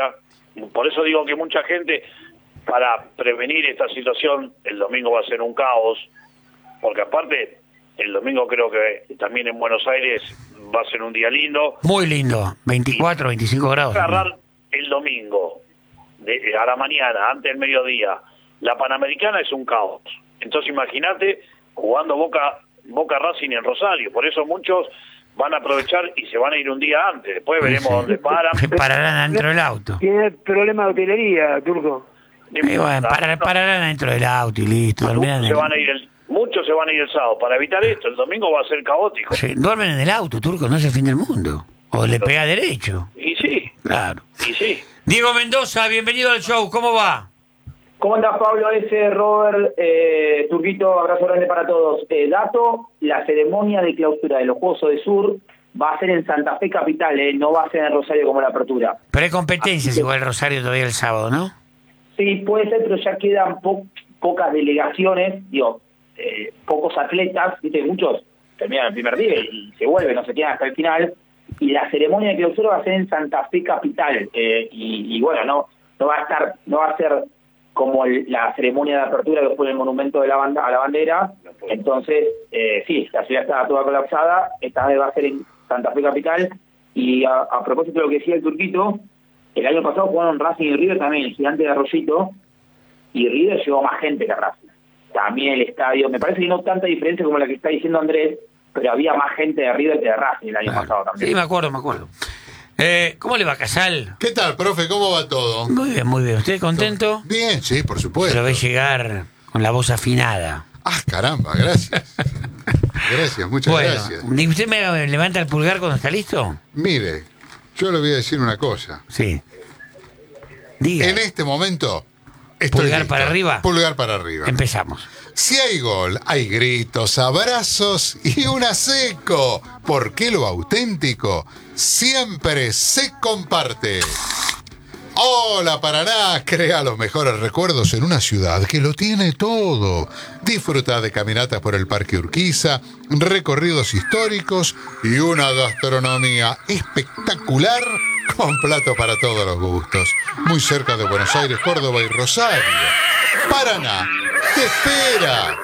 cancha. Por eso digo que mucha gente, para prevenir esta situación, el domingo va a ser un caos, porque aparte, el domingo creo que también en Buenos Aires va a ser un día lindo. Muy lindo, 24, 25 grados. Agarrar el domingo, a la mañana, antes del mediodía, la Panamericana es un caos. Entonces imagínate jugando Boca Racing en Rosario, por eso muchos van a aprovechar y se van a ir un día antes, después veremos dónde paran. Pararán dentro del auto. Tiene problema de hotelería, Turco. Y bueno, pararán dentro del auto y listo. Muchos se van a ir el sábado. Para evitar esto, el domingo va a ser caótico. Sí, duermen en el auto, Turco, no es el fin del mundo. O le pega derecho. Y sí. Claro. Y sí. Diego Mendoza, bienvenido al show, ¿cómo va? ¿Cómo andás, Pablo S., Robert, Turquito? Abrazo grande para todos. Dato, la ceremonia de clausura de los Juegos de Sur va a ser en Santa Fe Capital, no va a ser en Rosario como la apertura. Pero hay competencias igual Rosario todavía el sábado, ¿no? Sí, puede ser, pero ya quedan pocas delegaciones, pocos atletas, ¿viste? Muchos terminan el primer día y se vuelven, no se quedan hasta el final. Y la ceremonia de clausura va a ser en Santa Fe Capital, y bueno, no va a ser como la ceremonia de apertura que fue en el monumento de a la bandera. Entonces, sí, la ciudad está toda colapsada, esta vez va a ser en Santa Fe Capital. Y a propósito de lo que decía el Turquito, el año pasado jugaron Racing y River también, el Gigante de Arroyito, y River llevó más gente que Racing. También el estadio, me parece que no tanta diferencia como la que está diciendo Andrés, pero había más gente de River que de Racing el año pasado también. Sí, me acuerdo. ¿Cómo le va, Casal? ¿Qué tal, profe? ¿Cómo va todo? Muy bien. ¿Usted contento? Bien, sí, por supuesto. Lo ve llegar con la voz afinada. Ah, caramba, gracias. Gracias, muchas gracias. ¿Y usted me levanta el pulgar cuando está listo? Mire, yo le voy a decir una cosa. Sí. Diga. En este momento estoy ¿Pulgar listo. para arriba? Pulgar para arriba. Empezamos. Si hay gol, hay gritos, abrazos y un seco. Porque lo auténtico siempre se comparte. Hola Paraná, crea los mejores recuerdos en una ciudad que lo tiene todo. Disfruta de caminatas por el Parque Urquiza, recorridos históricos y una gastronomía espectacular con platos para todos los gustos. Muy cerca de Buenos Aires, Córdoba y Rosario. Paraná te espera.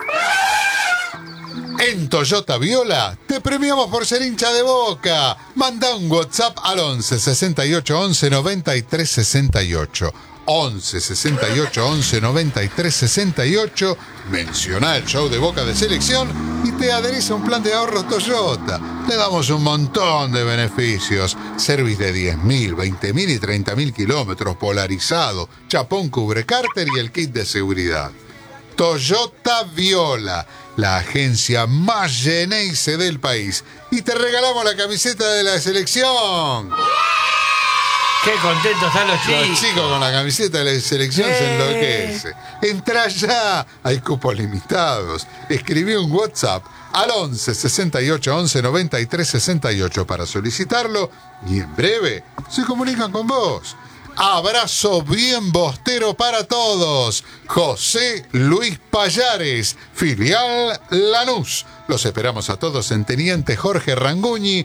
En Toyota Viola te premiamos por ser hincha de Boca. Manda un WhatsApp al 11 68 11 93 68. 11 68 11 93 68. Menciona el show de Boca de Selección y te adherís a un plan de ahorro Toyota. Le damos un montón de beneficios. Service de 10.000, 20.000 y 30.000 kilómetros, polarizado, chapón cubre cárter y el kit de seguridad. Toyota Viola, la agencia más Geneise del país. Y te regalamos la camiseta de la selección. Qué contentos están los chicos. Los chicos con la camiseta de la selección se enloquece. Entrá ya, hay cupos limitados. Escribí un WhatsApp al 11 68 11 93 68 para solicitarlo y en breve se comunican con vos. Abrazo bien bostero para todos. José Luis Payares, filial Lanús. Los esperamos a todos en Teniente Jorge Ranguñi,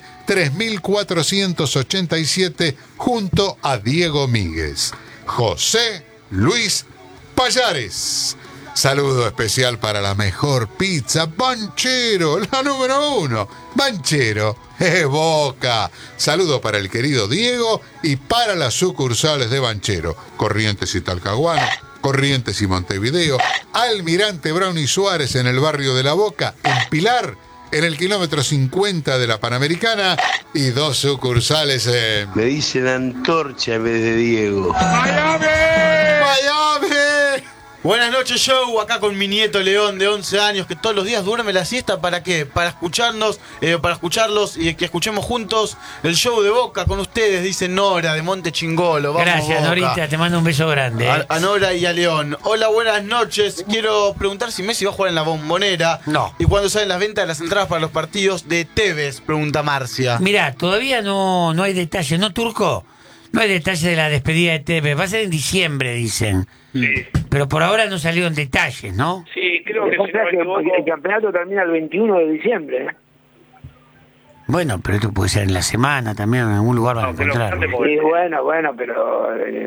3487, junto a Diego Míguez. José Luis Payares. Saludo especial para la mejor pizza, Banchero, la número 1. Banchero, Boca. Saludo para el querido Diego y para las sucursales de Banchero, Corrientes y Talcahuano, Corrientes y Montevideo, Almirante Brown y Suárez en el barrio de La Boca, en Pilar, en el kilómetro 50 de la Panamericana, y 2 sucursales en... Me dicen Antorcha en vez de Diego. ¡Miami! Buenas noches, show, acá con mi nieto León de 11 años, que todos los días duerme la siesta. ¿Para qué? Para escucharlos y que escuchemos juntos el show de Boca con ustedes, dice Nora de Monte Chingolo. Vamos, gracias, Boca. Norita, te mando un beso grande. A Nora y a León. Hola, buenas noches. Quiero preguntar si Messi va a jugar en la Bombonera. No. ¿Y cuándo salen las ventas de las entradas para los partidos de Tevez? Pregunta Marcia. Mirá, todavía no hay detalles, ¿no, Turco? No hay detalles de la despedida de Tevez. Va a ser en diciembre, dicen. Sí. Pero por ahora no salieron detalles, ¿no? Sí, creo que si no me que equivoco, el campeonato termina el 21 de diciembre. Bueno, pero esto puede ser en la semana también, en algún lugar van a no, pero encontrar. fíjate, porque Sí, bueno, pero